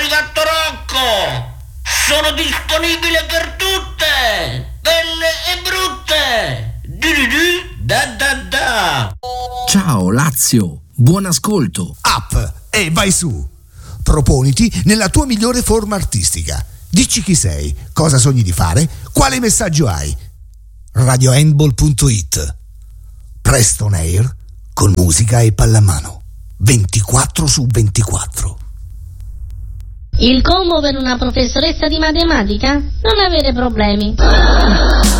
arrivato Rocco! Sono disponibile per tutte! Belle e brutte! Da. Ciao Lazio, buon ascolto. Up e vai su. Proponiti nella tua migliore forma artistica. Dici chi sei, cosa sogni di fare, quale messaggio hai. radiohandball.it. Preston Air con musica e pallamano 24/24. Il combo per una professoressa di matematica? Non avere problemi.